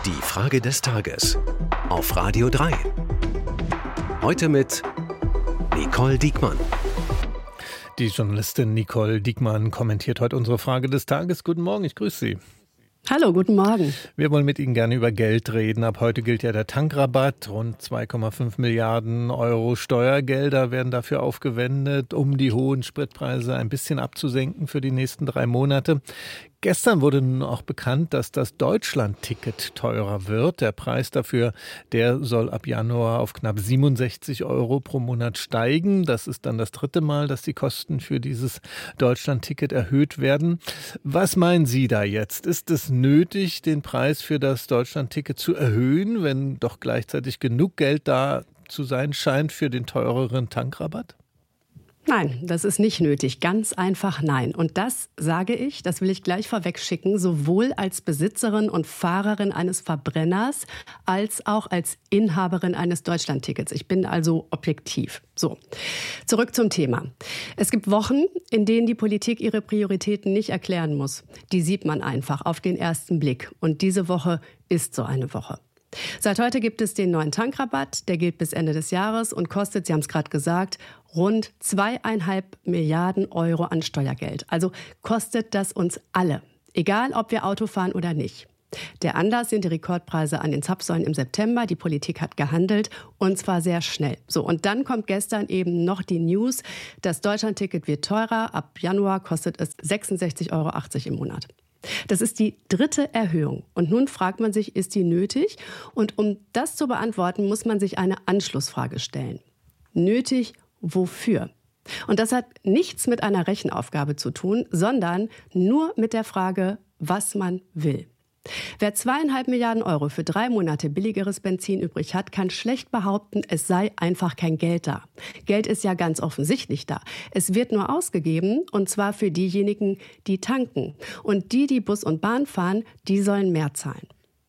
Die Frage des Tages auf Radio 3. Heute mit Nicole Diekmann. Die Journalistin Nicole Diekmann kommentiert heute unsere Frage des Tages. Guten Morgen, ich grüße Sie. Hallo, guten Morgen. Wir wollen mit Ihnen gerne über Geld reden. Ab heute gilt ja der Tankrabatt. Rund 2,5 Milliarden Euro Steuergelder werden dafür aufgewendet, um die hohen Spritpreise ein bisschen abzusenken für die nächsten 3 Monate. Gestern wurde nun auch bekannt, dass das Deutschland-Ticket teurer wird. Der Preis dafür, der soll ab Januar auf knapp 67 Euro pro Monat steigen. Das ist dann das 3. Mal, dass die Kosten für dieses Deutschland-Ticket erhöht werden. Was meinen Sie da jetzt? Ist es nötig, den Preis für das Deutschland-Ticket zu erhöhen, wenn doch gleichzeitig genug Geld da zu sein scheint für den teureren Tankrabatt? Nein, das ist nicht nötig. Ganz einfach nein. Und das sage ich, das will ich gleich vorweg schicken, sowohl als Besitzerin und Fahrerin eines Verbrenners als auch als Inhaberin eines Deutschlandtickets. Ich bin also objektiv. So, zurück zum Thema. Es gibt Wochen, in denen die Politik ihre Prioritäten nicht erklären muss. Die sieht man einfach auf den ersten Blick. Und diese Woche ist so eine Woche. Seit heute gibt es den neuen Tankrabatt, der gilt bis Ende des Jahres und kostet, Sie haben es gerade gesagt, rund 2,5 Milliarden Euro an Steuergeld. Also kostet das uns alle, egal ob wir Auto fahren oder nicht. Der Anlass sind die Rekordpreise an den Zapfsäulen im September. Die Politik hat gehandelt und zwar sehr schnell. So, und dann kommt gestern eben noch die News, das Deutschlandticket wird teurer. Ab Januar kostet es 66,80 Euro im Monat. Das ist die 3. Erhöhung. Und nun fragt man sich, ist die nötig? Und um das zu beantworten, muss man sich eine Anschlussfrage stellen. Nötig wofür? Und das hat nichts mit einer Rechenaufgabe zu tun, sondern nur mit der Frage, was man will. Wer 2,5 Milliarden Euro für 3 Monate billigeres Benzin übrig hat, kann schlecht behaupten, es sei einfach kein Geld da. Geld ist ja ganz offensichtlich da. Es wird nur ausgegeben, und zwar für diejenigen, die tanken. Und die Bus und Bahn fahren, die sollen mehr zahlen.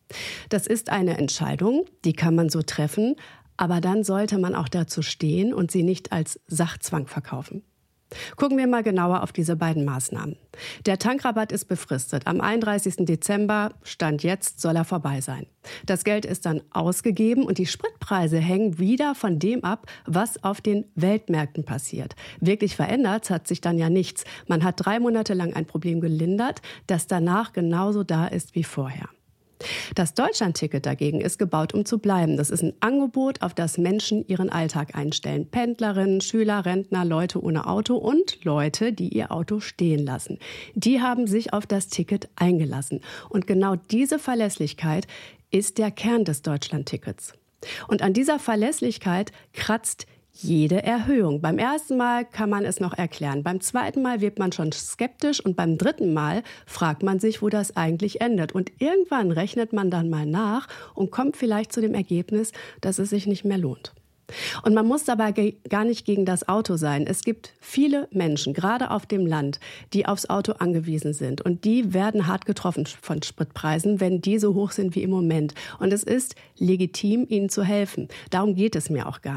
Das ist eine Entscheidung, die kann man so treffen, aber dann sollte man auch dazu stehen und sie nicht als Sachzwang verkaufen. Gucken wir mal genauer auf diese beiden Maßnahmen. Der Tankrabatt ist befristet. Am 31. Dezember, Stand jetzt, soll er vorbei sein. Das Geld ist dann ausgegeben und die Spritpreise hängen wieder von dem ab, was auf den Weltmärkten passiert. Wirklich verändert hat sich dann ja nichts. Man hat 3 Monate lang ein Problem gelindert, das danach genauso da ist wie vorher. Das Deutschlandticket dagegen ist gebaut, um zu bleiben. Das ist ein Angebot, auf das Menschen ihren Alltag einstellen. Pendlerinnen, Schüler, Rentner, Leute ohne Auto und Leute, die ihr Auto stehen lassen. Die haben sich auf das Ticket eingelassen. Und genau diese Verlässlichkeit ist der Kern des Deutschlandtickets. Und an dieser Verlässlichkeit kratzt jede Erhöhung. Beim ersten Mal kann man es noch erklären. Beim zweiten Mal wird man schon skeptisch und beim 3. Mal fragt man sich, wo das eigentlich endet. Und irgendwann rechnet man dann mal nach und kommt vielleicht zu dem Ergebnis, dass es sich nicht mehr lohnt. Und man muss dabei gar nicht gegen das Auto sein. Es gibt viele Menschen, gerade auf dem Land, die aufs Auto angewiesen sind. Und die werden hart getroffen von Spritpreisen, wenn die so hoch sind wie im Moment. Und es ist legitim, ihnen zu helfen. Darum geht es mir auch gar nicht.